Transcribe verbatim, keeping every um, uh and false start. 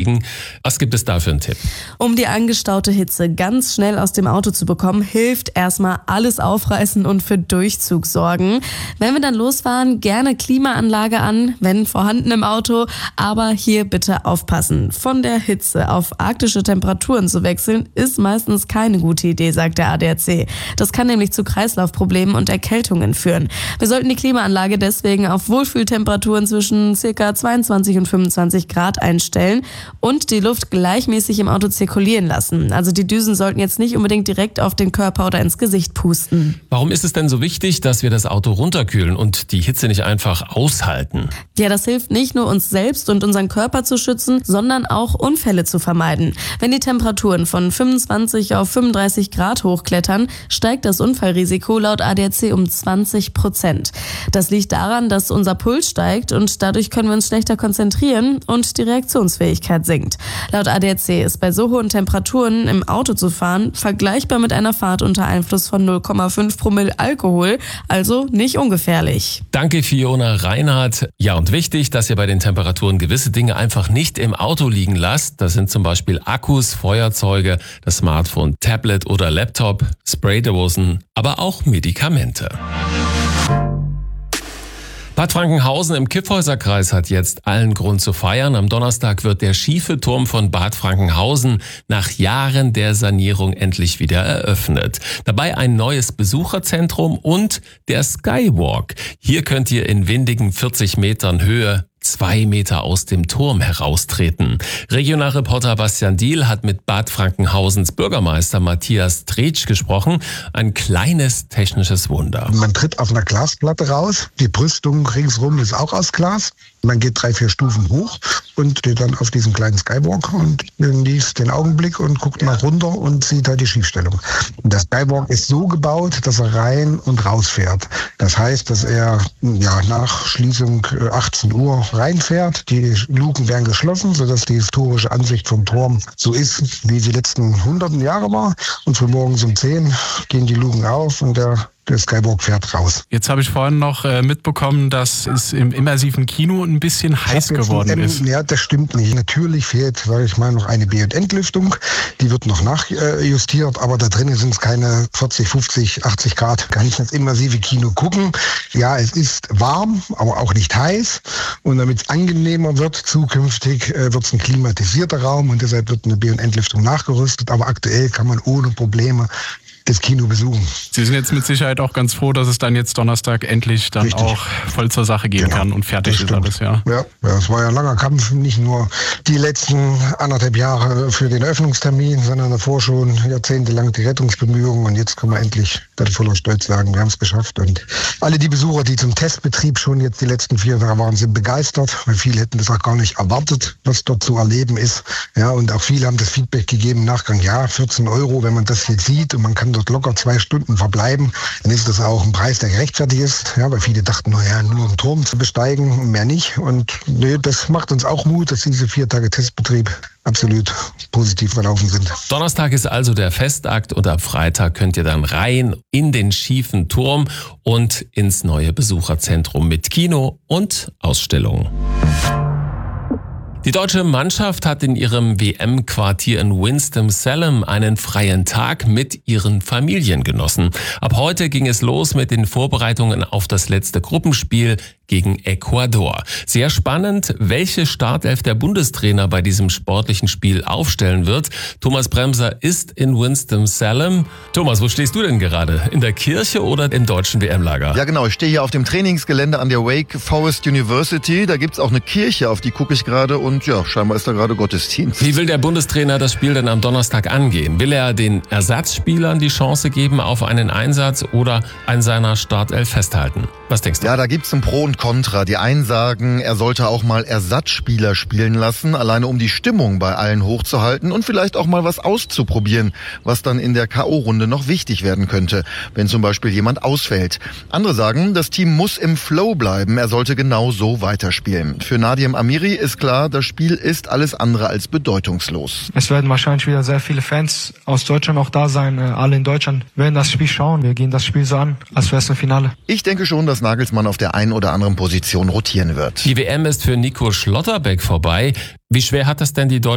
liegen. Was gibt es da für einen Tipp? Um die angestaute Hitze ganz schnell aus dem Auto zu bekommen, hilft erstmal alles aufreißen und für Durchzug sorgen. Wenn wir dann losfahren, gerne Klimaanlage an, wenn vorhanden im Auto, aber hier bitte aufpassen. Von der Hitze auf arktische Temperaturen zu wechseln, ist meistens keine gute Idee, sagt der A D A C. Das kann nämlich zu Kreislaufproblemen und Erkältungen führen. Wir sollten die Klimaanlage deswegen auf Wohlfühltemperaturen zwischen ca. zweiundzwanzig und fünfundzwanzig Grad einstellen und die Luft gleichmäßig im Auto zirkulieren lassen. Also die Düsen sollten jetzt nicht unbedingt direkt auf den Körper oder ins Gesicht pusten. Warum ist es denn so wichtig, dass wir das Auto runterkühlen und die Hitze nicht einfach aushalten? Ja, das hilft nicht nur uns selbst und unseren Körper zu schützen, sondern auch Unfälle zu vermeiden. Wenn die Temperaturen von fünfundzwanzig auf fünfunddreißig Grad hochklettern, steigt das Unfallrisiko laut A D A C um zwanzig Prozent. Das liegt daran, dass unser Puls steigt und dadurch können wir uns schlechter konzentrieren und die Reaktionsfähigkeit sinkt. Laut A D A C ist bei so hohen Temperaturen im Auto zu fahren vergleichbar mit einer Fahrt unter Einfluss von null Komma fünf Promille Alkohol, also nicht ungefährlich. Danke Fiona Reinhardt. Ja, und wichtig, dass ihr bei den Temperaturen gewisse Dinge einfach nicht im Auto liegen lasst. Das sind zum Beispiel Akkus, Feuerzeuge, das Smartphone, Tablet oder Laptop, Spraydosen, aber auch Medikamente. Bad Frankenhausen im Kyffhäuserkreis hat jetzt allen Grund zu feiern. Am Donnerstag wird der schiefe Turm von Bad Frankenhausen nach Jahren der Sanierung endlich wieder eröffnet. Dabei ein neues Besucherzentrum und der Skywalk. Hier könnt ihr in windigen vierzig Metern Höhe zwei Meter aus dem Turm heraustreten. Regionalreporter Bastian Diehl hat mit Bad Frankenhausens Bürgermeister Matthias Tretsch gesprochen. Ein kleines technisches Wunder. Man tritt auf einer Glasplatte raus. Die Brüstung ringsrum ist auch aus Glas. Man geht drei, vier Stufen hoch und steht dann auf diesem kleinen Skywalk und genießt den Augenblick und guckt mal runter und sieht halt die Schiefstellung. Und der Skywalk ist so gebaut, dass er rein und raus fährt. Das heißt, dass er ja nach Schließung achtzehn Uhr reinfährt. Die Luken werden geschlossen, sodass die historische Ansicht vom Turm so ist, wie sie letzten hunderten Jahre war. Und für morgens um zehn gehen die Luken auf und der Der Skywalk fährt raus. Jetzt habe ich vorhin noch äh, mitbekommen, dass es im immersiven Kino ein bisschen heiß geworden ein, ist. Ja, das stimmt nicht. Natürlich fehlt, sage ich mal, noch eine B- und Entlüftung. Die wird noch nachjustiert, aber da drinnen sind es keine vierzig, fünfzig, achtzig Grad. Kann ich das immersive Kino gucken. Ja, es ist warm, aber auch nicht heiß. Und damit es angenehmer wird zukünftig, äh, wird es ein klimatisierter Raum und deshalb wird eine B- und Entlüftung nachgerüstet. Aber aktuell kann man ohne Probleme das Kino besuchen. Sie sind jetzt mit Sicherheit auch ganz froh, dass es dann jetzt Donnerstag endlich dann Richtig. auch voll zur Sache gehen Genau. kann und fertig ist alles, ja. Ja, ja, es war ja ein langer Kampf, nicht nur die letzten anderthalb Jahre für den Eröffnungstermin, sondern davor schon jahrzehntelang die Rettungsbemühungen und jetzt können wir endlich dann voller Stolz sagen, wir haben es geschafft. Und alle die Besucher, die zum Testbetrieb schon jetzt die letzten vier Jahre waren, sind begeistert, weil viele hätten das auch gar nicht erwartet, was dort zu erleben ist. Ja, und auch viele haben das Feedback gegeben im Nachgang, ja, vierzehn Euro, wenn man das jetzt sieht und man kann dort locker zwei Stunden verbleiben, dann ist das auch ein Preis, der gerechtfertigt ist. Ja, weil viele dachten, naja, nur einen Turm zu besteigen und mehr nicht. Und nee, das macht uns auch Mut, dass diese vier Tage Testbetrieb absolut positiv verlaufen sind. Donnerstag ist also der Festakt und ab Freitag könnt ihr dann rein in den schiefen Turm und ins neue Besucherzentrum mit Kino und Ausstellungen. Die deutsche Mannschaft hat in ihrem W M-Quartier in Winston-Salem einen freien Tag mit ihren Familien genossen. Ab heute ging es los mit den Vorbereitungen auf das letzte Gruppenspiel gegen Ecuador. Sehr spannend, welche Startelf der Bundestrainer bei diesem sportlichen Spiel aufstellen wird. Thomas Bremser ist in Winston-Salem. Thomas, wo stehst du denn gerade? In der Kirche oder im deutschen W M-Lager? Ja genau, ich stehe hier auf dem Trainingsgelände an der Wake Forest University. Da gibt's auch eine Kirche, auf die gucke ich gerade und ja, scheinbar ist da gerade Gottesdienst. Wie will der Bundestrainer das Spiel denn am Donnerstag angehen? Will er den Ersatzspielern die Chance geben auf einen Einsatz oder an seiner Startelf festhalten? Was denkst du? Ja, da gibt's ein Pro und Contra. Die einen sagen, er sollte auch mal Ersatzspieler spielen lassen, alleine um die Stimmung bei allen hochzuhalten und vielleicht auch mal was auszuprobieren, was dann in der K O-Runde noch wichtig werden könnte, wenn zum Beispiel jemand ausfällt. Andere sagen, das Team muss im Flow bleiben, er sollte genau so weiterspielen. Für Nadim Amiri ist klar, das Spiel ist alles andere als bedeutungslos. Es werden wahrscheinlich wieder sehr viele Fans aus Deutschland auch da sein. Alle in Deutschland werden das Spiel schauen. Wir gehen das Spiel so an, als wäre es ein Finale. Ich denke schon, dass Nagelsmann auf der einen oder anderen Position rotieren wird. Die W M ist für Nico Schlotterbeck vorbei. Wie schwer hat das denn die deutsche